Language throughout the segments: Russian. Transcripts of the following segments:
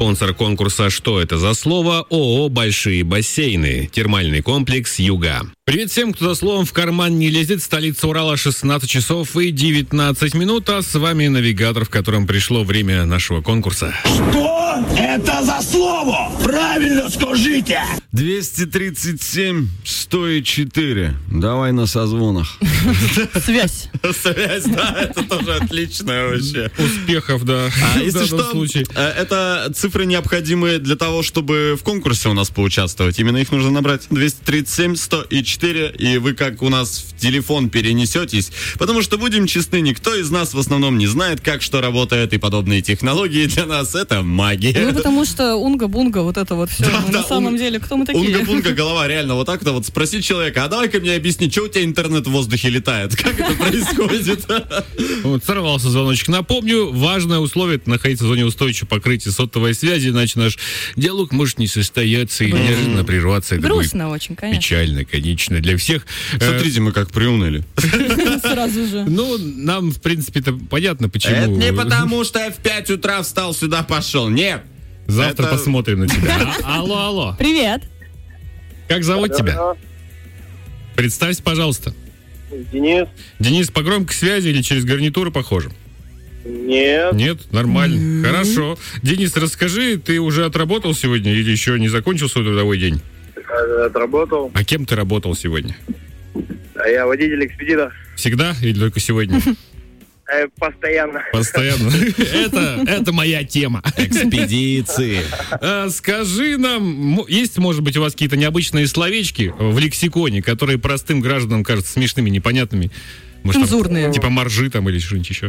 спонсор конкурса «Что это за слово?» ООО «Большие бассейны». Термальный комплекс «Юга». Привет всем, кто за словом в карман не лезет. Столица Урала, 16 часов и 19 минут. А с вами навигатор, в котором пришло время нашего конкурса. Что это за слово? Правильно скажите! 237 104. Давай на созвонах. Связь. Связь, да, это тоже отлично вообще. Успехов, да. Если что, это цифры необходимые для того, чтобы в конкурсе у нас поучаствовать. Именно их нужно набрать. 237 104. И вы как у нас в телефон перенесетесь. Потому что, будем честны, никто из нас в основном не знает, как что работает. И подобные технологии для нас это магия. Ну, потому что унга-бунга, вот это вот все. На самом деле, кто мы такие? Унга-бунга, голова, реально, вот так-то вот спросить человека, а давай-ка мне объясни, что у тебя интернет в воздухе летает? Как это происходит? Вот, сорвался звоночек. Напомню, важное условие — это находиться в зоне устойчивого покрытия сотовой связи, иначе наш диалог может не состояться и неожиданно прерваться. Грустно очень, конечно. Печально, конечно, для всех. Смотрите, мы как приуныли. Сразу же. Ну, нам, в принципе, это понятно, почему. Это не потому, что я в 5 утра встал, сюда пошел. Нет. Завтра посмотрим на тебя. Алло. Привет. Как зовут тебя? Представься, пожалуйста. Денис. Денис, по громкой связи или через гарнитуру похоже? Нет. Нет? Нормально. Хорошо. Денис, расскажи, ты уже отработал сегодня или еще не закончил свой трудовой день? Отработал. А кем ты работал сегодня? А я водитель-экспедитор. Всегда или только сегодня? Постоянно. Постоянно. Это моя тема. Экспедиции. Скажи нам, есть, может быть, у вас какие-то необычные словечки в лексиконе, которые простым гражданам кажутся смешными, непонятными? Может, цензурные. Типа моржи там или что-нибудь еще?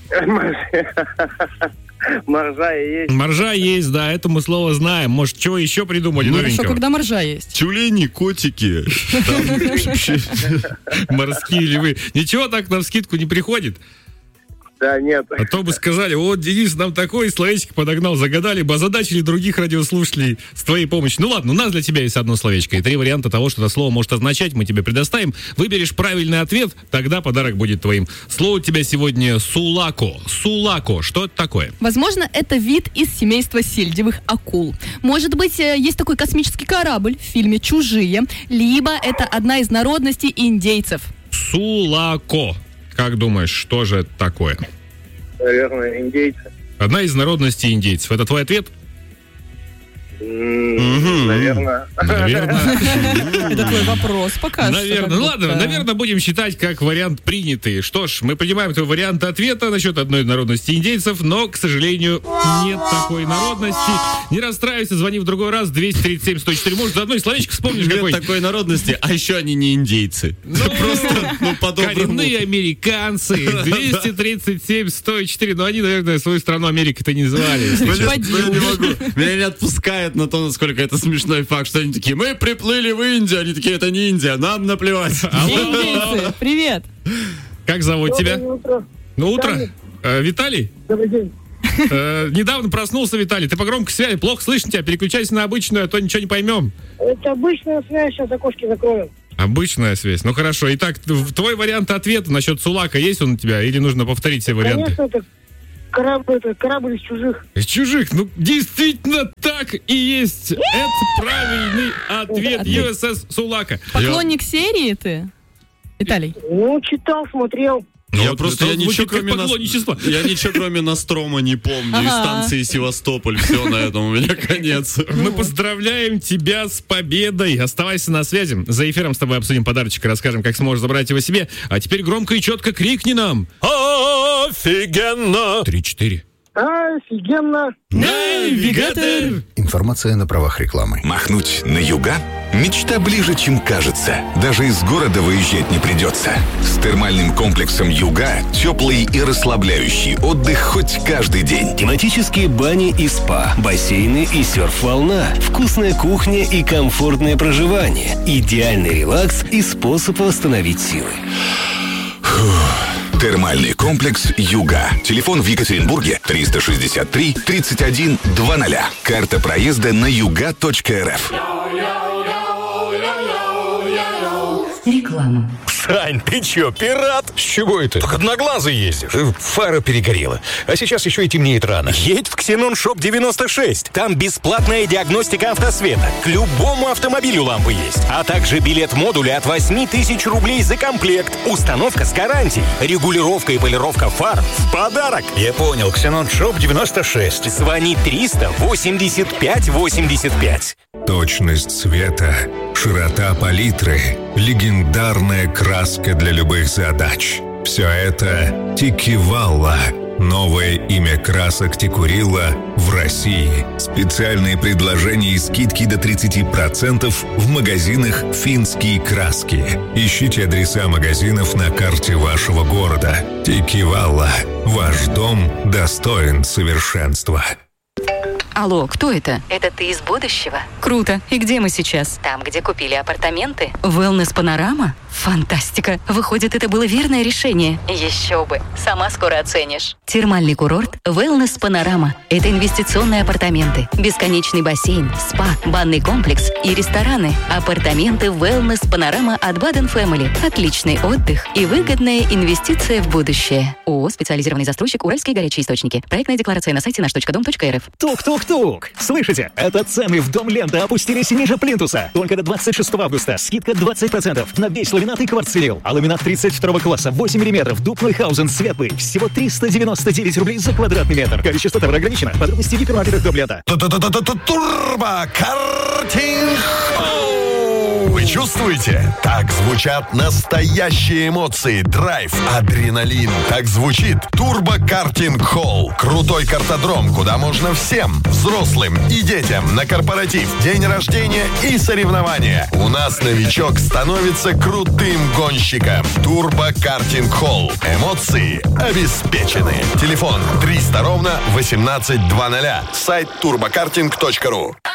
Моржа есть. Моржа есть, да, это мы слово знаем. Может, чего еще придумали Хорошо, новенького? когда моржа есть. Тюлени, котики. Морские львы. Ничего так навскидку не приходит? Да, нет. А то бы сказали, вот Денис нам такой словечко подогнал, загадали бы, озадачили других радиослушателей с твоей помощью. Ну ладно, у нас для тебя есть одно словечко и 3 варианта того, что это слово может означать, мы тебе предоставим. Выберешь правильный ответ, тогда подарок будет твоим. Слово у тебя сегодня сулако. Сулако, что это такое? Возможно, это вид из семейства сельдевых акул. Может быть, есть такой космический корабль в фильме «Чужие», либо это одна из народностей индейцев. Сулако. Как думаешь, что же это такое? Наверное, индейцы. Одна из народностей индейцев. Это твой ответ? Наверное. Это твой вопрос пока что. Наверное. Ладно, наверное, будем считать как вариант принятый. Что ж, мы принимаем твой вариант ответа насчет одной народности индейцев, но, к сожалению, нет такой народности. Не расстраивайся, звони в другой раз. 237 104. Может, заодно и словечко вспомнишь какой? Нет такой народности, а еще они не индейцы. Просто, по-доброму. Коренные американцы. 237 104. Но они, наверное, свою страну Америкой-то не звали. Меня не отпускает на то, насколько это смешной факт, что они такие, мы приплыли в Индию, они такие, это не Индия, нам наплевать. Индейцы, привет. Как зовут тебя? Утро. Ну, утро. Виталий? Добрый день. Недавно проснулся, Виталий. Ты по громкой связи, плохо слышно тебя. Переключайся на обычную, а то ничего не поймем. Это обычная связь, сейчас окошки закроем. Обычная связь. Ну, хорошо. Итак, твой вариант ответа насчет Сулака есть он у тебя? Или нужно повторить все варианты? Конечно, это корабль из чужих. Из чужих. Ну, действительно так и есть. Это правильный ответ. USS Сулака. Поклонник серии ты, Виталий? Ну, читал, смотрел. Я ничего, кроме Настрома не помню. И станции Севастополь. Все, на этом у меня конец. Мы поздравляем тебя с победой. Оставайся на связи. За эфиром с тобой обсудим подарочек и расскажем, как сможешь забрать его себе. А теперь громко и четко крикни нам. Офигенно! 3-4. Офигенно! Навигатор! Информация на правах рекламы. Махнуть на юга? Мечта ближе, чем кажется. Даже из города выезжать не придется. С термальным комплексом «Юга» теплый и расслабляющий отдых хоть каждый день. Тематические бани и спа, бассейны и серф-волна, вкусная кухня и комфортное проживание, идеальный релакс и способ восстановить силы. Термальный комплекс «Юга». Телефон в Екатеринбурге 363 31 00. Карта проезда на yuga.rf. Реклама. Сань, ты чё, пират? С чего это? Так одноглазый ездишь. Фара перегорела. А сейчас еще и темнеет рано. Едь в Ксенон Шоп 96. Там бесплатная диагностика автосвета. К любому автомобилю лампы есть. А также билет модуля от 8000 рублей за комплект. Установка с гарантией. Регулировка и полировка фар в подарок. Я понял. Ксенон Шоп 96. Звони 300 85 85. Точность цвета, широта палитры, легендарная краска для любых задач. Все это Тикивалла. Новое имя красок Тикурила в России. Специальные предложения и скидки до 30% в магазинах «Финские краски». Ищите адреса магазинов на карте вашего города. Тикивалла. Ваш дом достоин совершенства. Алло, кто это? Это ты из будущего? Круто. И где мы сейчас? Там, где купили апартаменты. Wellness Панорама? Фантастика. Выходит, это было верное решение. Еще бы. Сама скоро оценишь. Термальный курорт Wellness Панорама. Это инвестиционные апартаменты, бесконечный бассейн, спа, банный комплекс и рестораны. Апартаменты Wellness Панорама от Baden Family. Отличный отдых и выгодная инвестиция в будущее. ООО «Специализированный застройщик Уральские горячие источники». Проектная декларация на сайте наш.дом.рф. Тук-тук-тук! Слышите? Это цены в Дом Лента опустились ниже плинтуса. Только до 26 августа. Скидка 20% на весь ламинат и кварцвинил. А ламинат 32 класса 8 мм. Дуб Нойхаузен светлый. Всего 399 рублей за квадратный метр. Количество товара ограничено. Подробности в гипермаркетах Дом Лента. Турбо Картинг. Вы чувствуете? Так звучат настоящие эмоции, драйв, адреналин. Так звучит Турбо Картинг Холл. Крутой картодром, куда можно всем, взрослым и детям, на корпоратив, день рождения и соревнования. У нас новичок становится крутым гонщиком. Турбо Картинг Холл. Эмоции обеспечены. Телефон 300 ровно 1800. Сайт turbokarting.ru.